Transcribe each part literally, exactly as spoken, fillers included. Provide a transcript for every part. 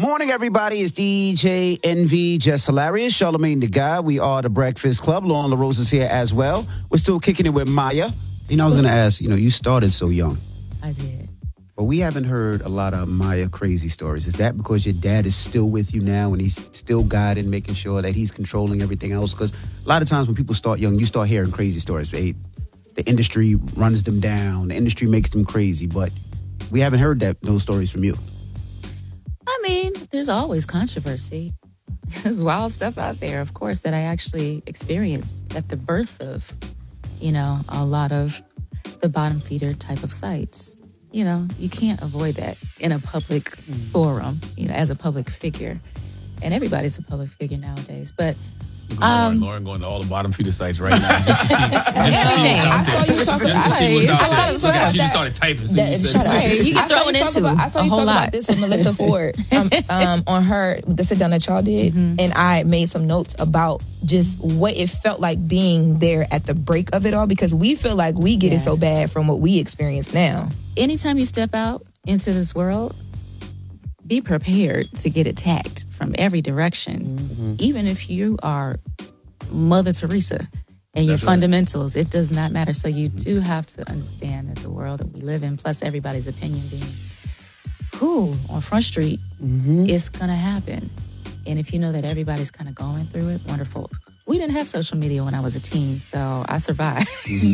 Morning, everybody. It's D J Envy, Just Hilarious, Charlamagne the Guy. We are the Breakfast Club. Lauren LaRose is here as well. We're still kicking it with Maya. You know, I was going to ask, you know, you started so young. I did. But we haven't heard a lot of Maya crazy stories. Is that because your dad is still with you now and he's still guiding, making sure that he's controlling everything else? Because a lot of times when people start young, you start hearing crazy stories. They, the industry runs them down. The industry makes them crazy. But we haven't heard that those stories from you. I mean, there's always controversy. There's wild stuff out there, of course, that I actually experienced at the birth of, you know, a lot of the bottom feeder type of sites. You know, you can't avoid that in a public forum, you know, as a public figure. And everybody's a public figure nowadays. But Um, Lauren, Lauren going to all the bottom feeder sites right now just to see, just to see what's out I there. saw you talking Just to see what's I out saw there. you Look at- talk She just about started typing. So that. you said, Shut up. Hey, you get I saw thrown you talk into about, I saw a you whole talk lot. about this with Melissa Ford um, um, on her the sit down that y'all did, Mm-hmm. and I made some notes about just what it felt like being there at the break of it all, because we feel like we get Yeah. it so bad from what we experience now. anytime you step out into this world, be prepared to get attacked from every direction. Mm-hmm. Even if you are Mother Teresa and your That's right. fundamentals, it does not matter. So you do have to understand that the world that we live in, plus everybody's opinion being cool on Front Street, it's going to happen. And if you know that everybody's kind of going through it, wonderful. We didn't have social media when I was a teen, so I survived.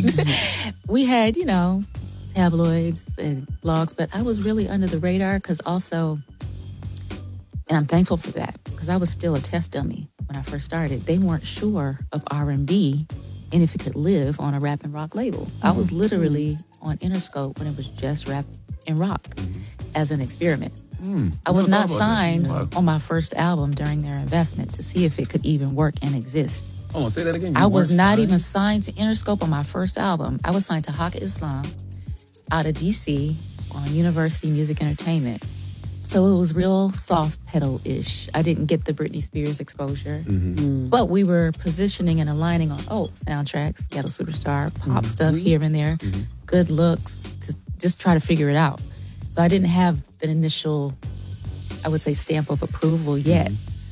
We had, you know, tabloids and blogs, but I was really under the radar because also, and I'm thankful for that, because I was still a test dummy when I first started. They weren't sure of R and B and if it could live on a rap and rock label. I was literally on Interscope when it was just rap and rock as an experiment. I was not signed on my first album during their investment to see if it could even work and exist. Hold on, say that again. You I was weren't not signed? even signed to Interscope on my first album. I was signed to Haka Islam out of D C on University Music Entertainment. So it was real soft pedal-ish. I didn't get the Britney Spears exposure. But we were positioning and aligning on, oh, soundtracks, Ghetto Superstar, pop stuff here and there, good looks, to just try to figure it out. So I didn't have the initial, I would say, stamp of approval yet.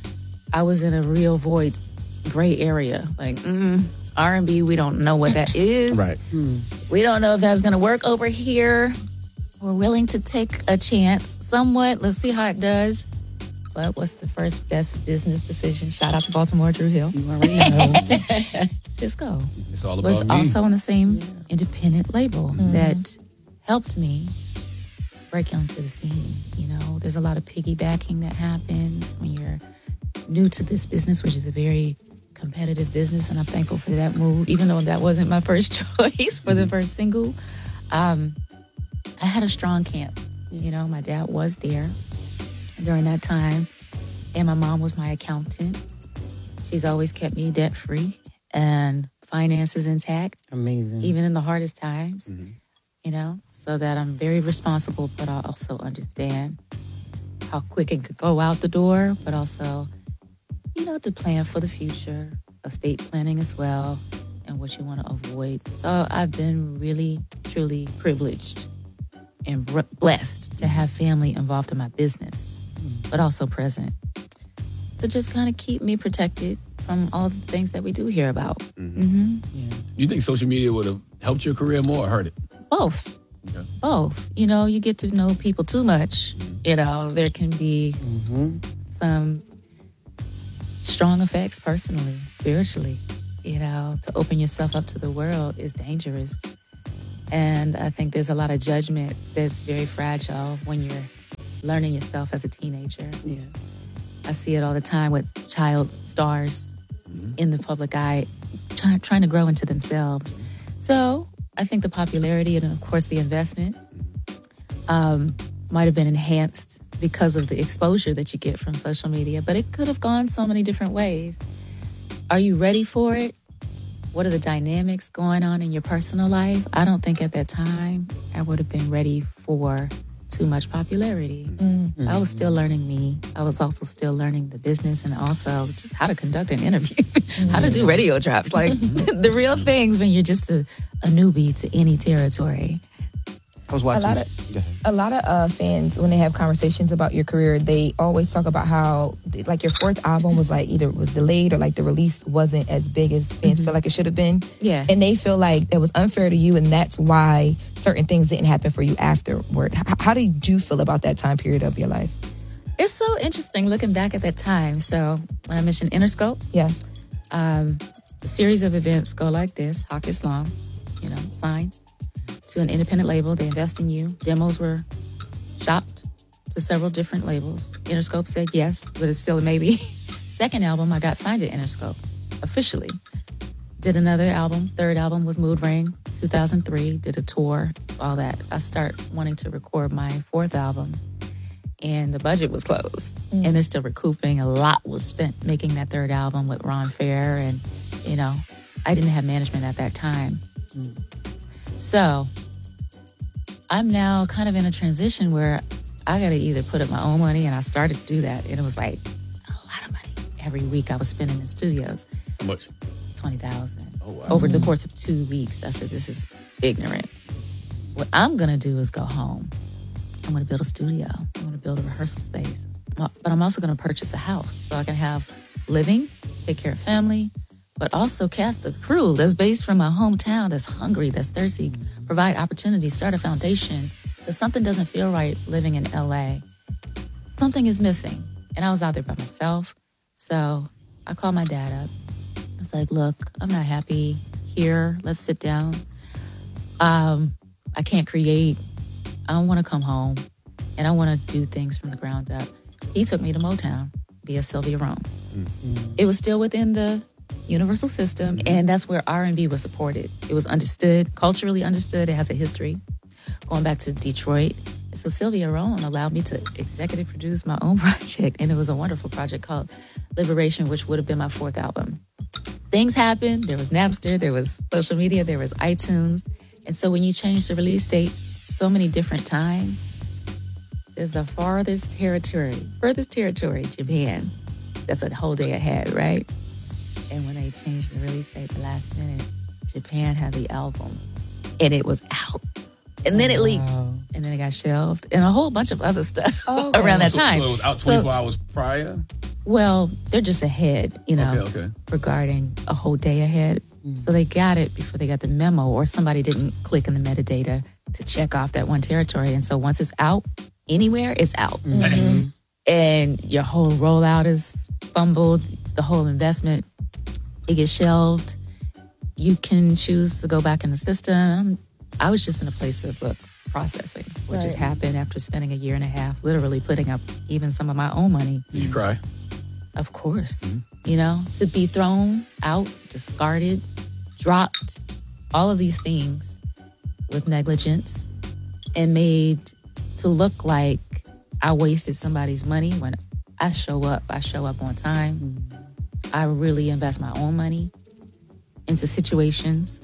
I was in a real void, gray area. Like, mm, R and B, we don't know what that is. Right. We don't know if that's going to work over here. We're willing to take a chance somewhat. Let's see how it does. But what's the first best business decision? Shout out to Baltimore, Drew Hill. You already know. Cisco It's all was about me. also on the same independent label that helped me break onto the scene. You know, there's a lot of piggybacking that happens when you're new to this business, which is a very competitive business, and I'm thankful for that move, even though that wasn't my first choice for the first single. Um, I had a strong camp. You know, my dad was there during that time, and my mom was my accountant. She's always kept me debt-free and finances intact, Amazing. even in the hardest times, you know, so that I'm very responsible, but I also understand how quick it could go out the door, but also, you know, to plan for the future, estate planning as well, and what you want to avoid. So I've been really, truly privileged and r- blessed to have family involved in my business, but also present. To just kind of keep me protected from all the things that we do hear about. Mm-hmm. You think social media would have helped your career more or hurt it? Both. Okay. Both. You know, you get to know people too much. You know, there can be some strong effects personally, spiritually. You know, to open yourself up to the world is dangerous. And I think there's a lot of judgment that's very fragile when you're learning yourself as a teenager. Yeah. I see it all the time with child stars in the public eye try, trying to grow into themselves. So I think the popularity and, of course, the investment um, might have been enhanced because of the exposure that you get from social media, but it could have gone so many different ways. Are you ready for it? What are the dynamics going on in your personal life? I don't think at that time I would have been ready for too much popularity. Mm-hmm. I was still learning me. I was also still learning the business and also just how to conduct an interview, how to do radio drops, like the real things when you're just a, a newbie to any territory. I was watching. A lot of- Go ahead. A lot of uh, fans, when they have conversations about your career, they always talk about how, like, your fourth album was like either was delayed or like the release wasn't as big as fans mm-hmm. feel like it should have been. Yeah, and they feel like that was unfair to you, and that's why certain things didn't happen for you afterward. H- how did you feel about that time period of your life? It's so interesting looking back at that time. So when I mentioned Interscope, yes, um, a series of events go like this: Hawk Islam, you know, signed to an independent label. They invest in you. Demos were shopped to several different labels. Interscope said yes, but it's still a maybe. Second album, I got signed to Interscope officially. Did another album. Third album was Mood Ring, two thousand three. Did a tour, all that. I start wanting to record my fourth album, and the budget was closed. Mm. And they're still recouping. A lot was spent making that third album with Ron Fair, and, you know, I didn't have management at that time. Mm. So I'm now kind of in a transition where I got to either put up my own money, and I started to do that. And it was like a lot of money. Every week I was spending in studios. How much? twenty thousand dollars. Oh, wow. Over the course of two weeks. I said, this is ignorant. What I'm going to do is go home. I'm going to build a studio. I'm going to build a rehearsal space. But I'm also going to purchase a house so I can have living, take care of family, but also cast a crew that's based from my hometown, that's hungry, that's thirsty, provide opportunities, start a foundation. Because something doesn't feel right living in L A. Something is missing. And I was out there by myself. So I called my dad up. I was like, look, I'm not happy here. Let's sit down. Um, I can't create. I don't want to come home. And I want to do things from the ground up. He took me to Motown via Sylvia Rome. Mm-hmm. It was still within the Universal system, mm-hmm. and that's where R and B was supported. It was understood, culturally understood. It has a history going back to Detroit. So Sylvia Rome allowed me to executive produce my own project, and it was a wonderful project called Liberation, which would have been my fourth album. Things happened. There was Napster, there was social media, there was iTunes. And so when you change the release date so many different times, there's the farthest territory, furthest territory, Japan. That's a whole day ahead, right? And when they changed the release date the last minute, Japan had the album, and it was out. And then it leaked, wow. and then it got shelved, and a whole bunch of other stuff oh, okay. around that so, time. So it was out twenty-four so, hours prior? Well, they're just ahead, you know, okay, okay. regarding a whole day ahead. Mm. So they got it before they got the memo, or somebody didn't click in the metadata to check off that one territory. And so once it's out, anywhere, it's out. Mm-hmm. And your whole rollout is fumbled, the whole investment, it gets shelved. You can choose to go back in the system. I was just in a place of look, processing, what right. just happened after spending a year and a half, literally putting up even some of my own money. Did you cry? Of course. Mm-hmm. You know, to be thrown out, discarded, dropped, all of these things with negligence and made to look like I wasted somebody's money. When I show up, I show up on time. Mm-hmm. I really invest my own money into situations.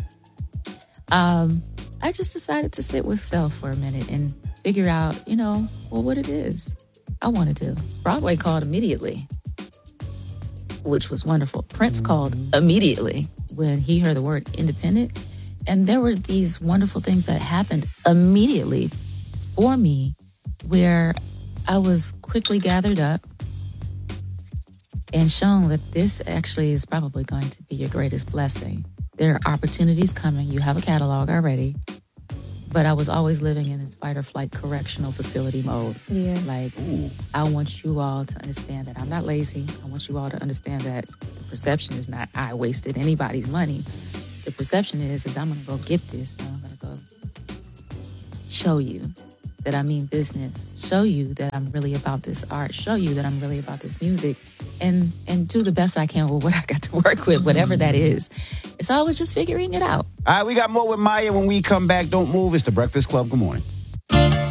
Um, I just decided to sit with self for a minute and figure out, you know, well, what it is I want to do. Broadway called immediately, which was wonderful. Prince mm-hmm. called immediately when he heard the word independent. And there were these wonderful things that happened immediately for me where I was quickly gathered up and shown that this actually is probably going to be your greatest blessing. There are opportunities coming. You have a catalog already. But I was always living in this fight or flight correctional facility mode. Yeah. Like, ooh, I want you all to understand that I'm not lazy. I want you all to understand that the perception is not I wasted anybody's money. The perception is, is I'm going to go get this. And I'm going to go show you that I mean business. Show you that I'm really about this art. Show you that I'm really about this music. And and do the best I can with what I got to work with, whatever that is. So I was just figuring it out. All right, we got more with Maya when we come back. Don't move. It's The Breakfast Club. Good morning.